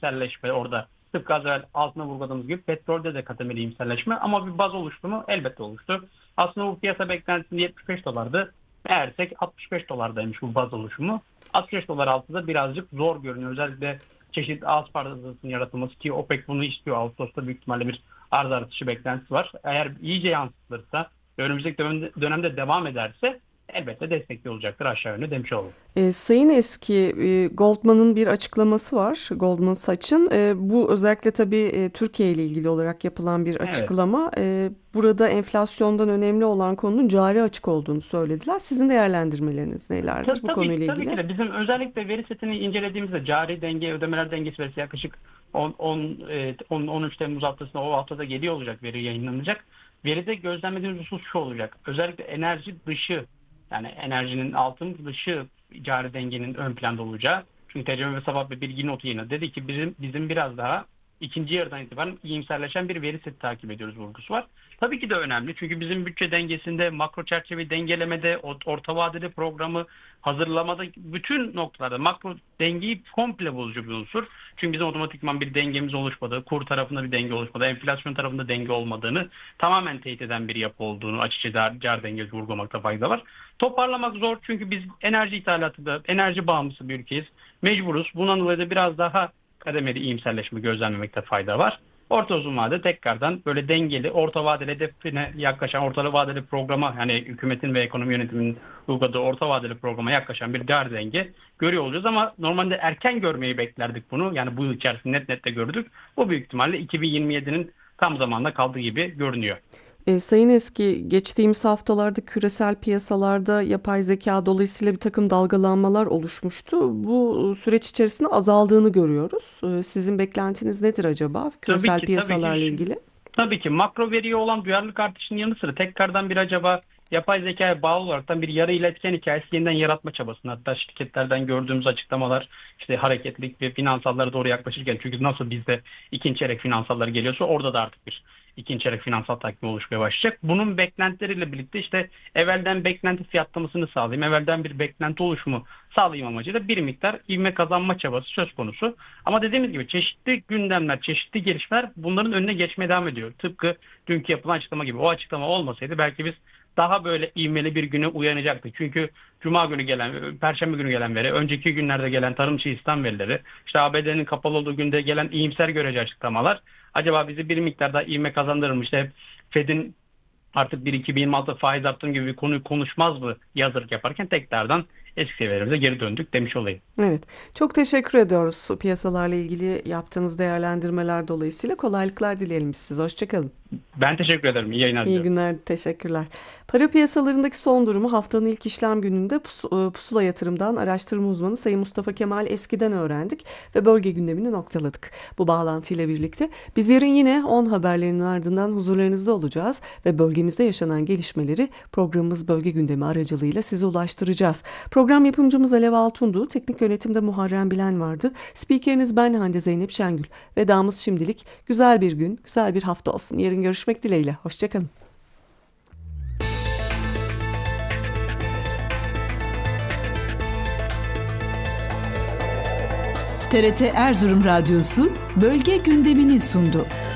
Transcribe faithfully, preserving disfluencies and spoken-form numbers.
iyimserleşme orada. Tıpkı az evvel altına vurguladığımız gibi petrolde de kademeli iyimserleşme ama bir baz oluştu mu? Elbette oluştu. Aslında bu piyasa beklentisinde yetmiş beş dolardı. Meğersek altmış beş dolardaymış bu baz oluşumu. altmış beş dolar altında birazcık zor görünüyor. Özellikle çeşitli arz parzasının yaratılması ki OPEC bunu istiyor. Ağustos'ta büyük ihtimalle bir arz artışı beklentisi var. Eğer iyice yansıtılırsa ve önümüzdeki dönemde devam ederse elbette destekli olacaktır aşağı yönlü demiş oldum. E, Sayın Eski, e, Goldman'ın bir açıklaması var. Goldman Sachs'ın. E, bu özellikle tabii e, Türkiye ile ilgili olarak yapılan bir Evet. açıklama. E, burada enflasyondan önemli olan konunun cari açık olduğunu söylediler. Sizin değerlendirmeleriniz nelerdir Tabii, bu tabii, konuyla tabii ki ilgili? de bizim özellikle veri setini incelediğimizde cari denge, ödemeler dengesi verisi yaklaşık on, on, on, on üç Temmuz haftasında o haftada geliyor olacak, veri yayınlanacak. Veride gözlemlediğimiz husus şu olacak. Özellikle enerji dışı, yani enerjinin altın dışı cari dengenin ön planda olacağı. Çünkü Tecrübe ve Sabah ve Bilgi Notu yayınladı. Dedi ki bizim bizim biraz daha ikinci yarıdan itibaren iyimserleşen bir veri seti takip ediyoruz vurgusu var. Tabii ki de önemli. Çünkü bizim bütçe dengesinde, makro çerçeve dengelemede, orta vadeli programı hazırlamada bütün noktalarda makro dengeyi komple bozucu bir unsur. Çünkü bizim otomatikman bir dengemiz oluşmadığı, kur tarafında bir denge oluşmadığı, enflasyon tarafında denge olmadığını tamamen teyit eden bir yapı olduğunu açıkça car dengesi vurgulamakta fayda var. Toparlamak zor çünkü biz enerji ithalatında, enerji bağımlısı bir ülkeyiz. Mecburuz. Bundan dolayı da biraz daha kademeli iyimserleşme gözlemlemekte fayda var. Orta uzun vadede tekrardan böyle dengeli, orta vadeli hedefine yaklaşan, orta vadeli programa, yani hükümetin ve ekonomi yönetiminin uyguladığı orta vadeli programa yaklaşan bir dar denge görüyor olacağız ama normalde erken görmeyi beklerdik bunu. Yani bu yıl içerisinde net net de gördük. Bu büyük ihtimalle iki bin yirmi yedinin tam zamanında kaldığı gibi görünüyor. E, Sayın Eski, geçtiğimiz haftalarda küresel piyasalarda yapay zeka dolayısıyla bir takım dalgalanmalar oluşmuştu. Bu süreç içerisinde azaldığını görüyoruz. E, sizin beklentiniz nedir acaba Tabii küresel ki, tabii ki. piyasalarla ilgili? Tabii ki makro veriye olan duyarlılık artışının yanı sıra tekrardan bir acaba yapay zekaya bağlı olaraktan bir yarı iletken hikayesi yeniden yaratma çabasını, hatta şirketlerden gördüğümüz açıklamalar işte hareketlilik ve finansallara doğru yaklaşırken, çünkü nasıl bizde ikinci çeyrek finansalları geliyorsa orada da artık bir ikinci çeyrek finansal takvimi oluşmaya başlayacak. Bunun beklentileriyle birlikte işte evvelden beklenti fiyatlamasını sağlayayım, evvelden bir beklenti oluşumu sağlayayım amacıyla bir miktar ivme kazanma çabası söz konusu. Ama dediğimiz gibi çeşitli gündemler, çeşitli gelişmeler bunların önüne geçmeye devam ediyor. Tıpkı dünkü yapılan açıklama gibi. O açıklama olmasaydı belki biz daha böyle ivmeli bir güne uyanacaktık. Çünkü Cuma günü gelen, Perşembe günü gelen veri, önceki günlerde gelen tarımçı istihdam verileri, işte A B D'nin kapalı olduğu günde gelen iyimser görece açıklamalar acaba bizi bir miktar daha ivme kazandırır mı? İşte Fed'in artık bir iki bin yirmi altı faiz arttırım gibi bir konuyu konuşmaz mı yazırık yaparken tekrardan eski seviyelerimize geri döndük demiş olayım. Evet, çok teşekkür ediyoruz piyasalarla ilgili yaptığınız değerlendirmeler dolayısıyla. Kolaylıklar dileyelim size. Hoşçakalın. Ben teşekkür ederim. İyi yayınlar İyi diliyorum. günler, teşekkürler. Para piyasalarındaki son durumu haftanın ilk işlem gününde Pus- e, Pusula Yatırım'dan araştırma uzmanı Sayın Mustafa Kemal Eski'den öğrendik ve bölge gündemini noktaladık. Bu bağlantıyla birlikte biz yarın yine on haberlerinin ardından huzurlarınızda olacağız ve bölgemizde yaşanan gelişmeleri programımız Bölge Gündemi aracılığıyla size ulaştıracağız. Program yapımcımız Alev Altundu, teknik yönetimde Muharrem Bilen vardı. Spikeriniz ben Hande Zeynep Şengül. Vedamız şimdilik güzel bir gün, güzel bir hafta olsun. Yarın görüşmek dileğiyle. Hoşçakalın. T R T Erzurum Radyosu bölge gündemini sundu.